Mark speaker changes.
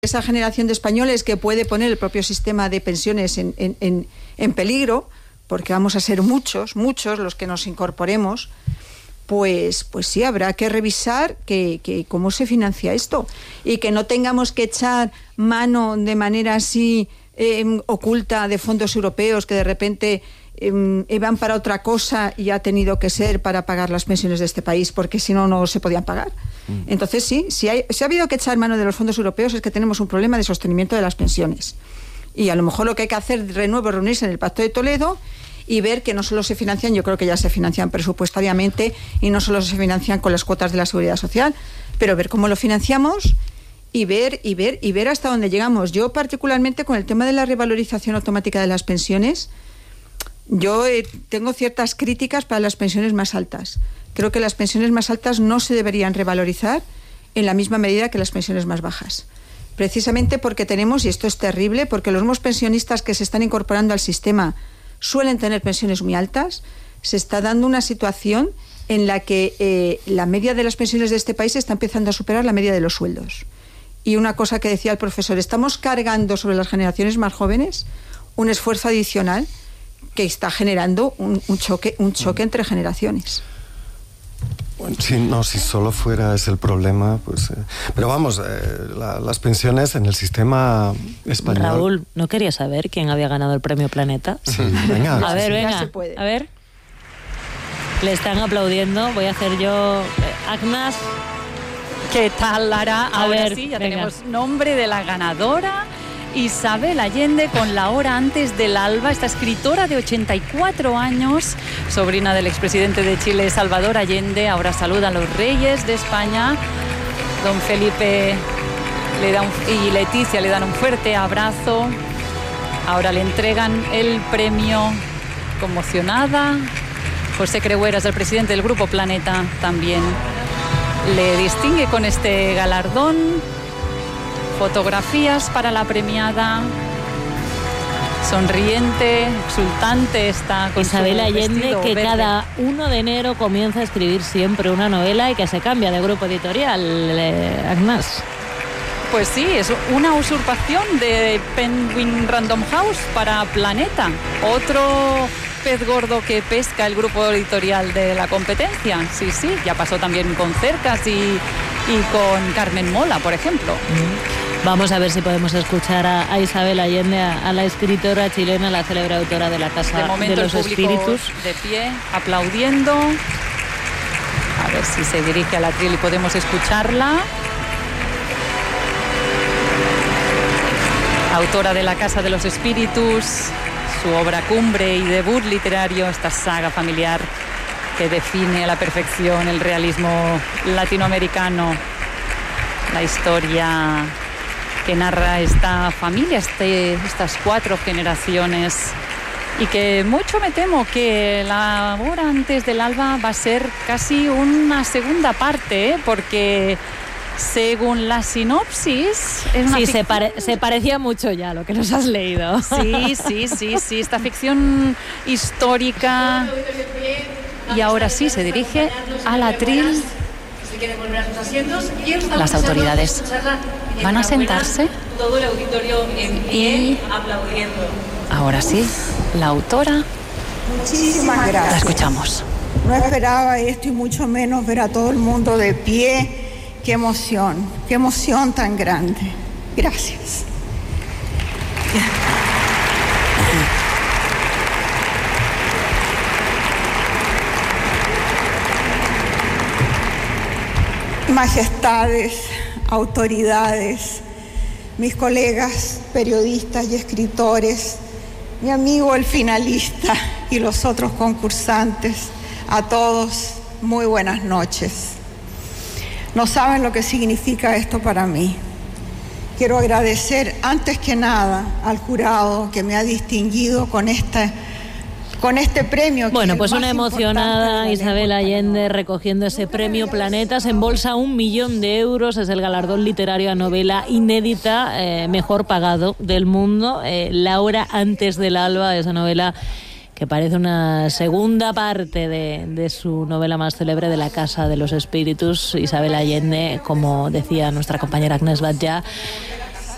Speaker 1: esa generación de españoles que puede poner el propio sistema de pensiones en peligro, porque vamos a ser muchos los que nos incorporemos, pues sí, habrá que revisar que cómo se financia esto y que no tengamos que echar mano de manera así oculta de fondos europeos que de repente van para otra cosa y ha tenido que ser para pagar las pensiones de este país, porque si no, no se podían pagar. Entonces sí, si ha habido que echar mano de los fondos europeos es que tenemos un problema de sostenimiento de las pensiones. Y a lo mejor lo que hay que hacer de nuevo es reunirse en el Pacto de Toledo y ver que no solo se financian, yo creo que ya se financian presupuestariamente y no solo se financian con las cuotas de la Seguridad Social, pero ver cómo lo financiamos y ver hasta dónde llegamos. Yo particularmente con el tema de la revalorización automática de las pensiones, yo tengo ciertas críticas para las pensiones más altas. Creo que las pensiones más altas no se deberían revalorizar en la misma medida que las pensiones más bajas. Precisamente porque tenemos, y esto es terrible, porque los nuevos pensionistas que se están incorporando al sistema suelen tener pensiones muy altas, se está dando una situación en la que la media de las pensiones de este país está empezando a superar la media de los sueldos. Y una cosa que decía el profesor, estamos cargando sobre las generaciones más jóvenes un esfuerzo adicional que está generando un choque entre generaciones.
Speaker 2: Bueno, si solo fuera ese el problema, pues... pero vamos, las pensiones en el sistema español...
Speaker 3: Raúl, ¿no quería saber quién había ganado el premio Planeta?
Speaker 2: Sí, venga.
Speaker 3: A ver, venga, a ver. Le están aplaudiendo, voy a hacer yo... Agnes.
Speaker 4: ¿Qué tal, Lara? Ahora
Speaker 3: ver,
Speaker 4: sí, ya
Speaker 3: venga.
Speaker 4: tenemos nombre de la ganadora. Isabel Allende, con La hora antes del alba, esta escritora de 84 años, sobrina del expresidente de Chile, Salvador Allende. Ahora saluda a los reyes de España. Don Felipe y Leticia le dan un fuerte abrazo. Ahora le entregan el premio, conmocionada. José Crehueras, el presidente del Grupo Planeta, también le distingue con este galardón. Fotografías para la premiada, sonriente, exultante está con
Speaker 3: Isabel Allende, que
Speaker 4: verde.
Speaker 3: cada 1 de enero comienza a escribir siempre una novela y que se cambia de grupo editorial, Agnes.
Speaker 4: Pues sí, es una usurpación de Penguin Random House para Planeta, otro pez gordo que pesca el grupo editorial de la competencia. Sí, ya pasó también con Cercas y con Carmen Mola, por ejemplo.
Speaker 3: Vamos a ver si podemos escuchar a Isabel Allende, a la escritora chilena, la célebre autora de La Casa
Speaker 4: de momento
Speaker 3: de los
Speaker 4: el público
Speaker 3: Espíritus.
Speaker 4: De pie, aplaudiendo. A ver si se dirige al atril y podemos escucharla. Autora de La Casa de los Espíritus, su obra cumbre y debut literario, esta saga familiar que define a la perfección el realismo latinoamericano, la historia que narra esta familia, estas 4 generaciones, y que mucho me temo que La hora antes del alba va a ser casi una segunda parte, porque según la sinopsis es una
Speaker 3: se parecía mucho ya a lo que nos has leído.
Speaker 4: Sí, esta ficción histórica. Y ahora sí se dirige al atril. Las autoridades van a sentarse.
Speaker 5: Todo el auditorio en pie, aplaudiendo.
Speaker 4: Ahora sí, la autora.
Speaker 6: Muchísimas gracias.
Speaker 4: La escuchamos.
Speaker 6: No esperaba esto y mucho menos ver a todo el mundo de pie. Qué emoción tan grande. Gracias. Majestades, autoridades, mis colegas periodistas y escritores, mi amigo el finalista y los otros concursantes, a todos, muy buenas noches. No saben lo que significa esto para mí. Quiero agradecer antes que nada al jurado que me ha distinguido con este premio.
Speaker 3: Bueno, pues una emocionada Isabel Allende recogiendo ese premio Planeta. Se embolsa 1 millón de euros. Es el galardón literario a novela inédita mejor pagado del mundo. La hora antes del alba, esa novela que parece una segunda parte de su novela más célebre, de La Casa de los Espíritus. Isabel Allende, como decía nuestra compañera Agnes Batllà,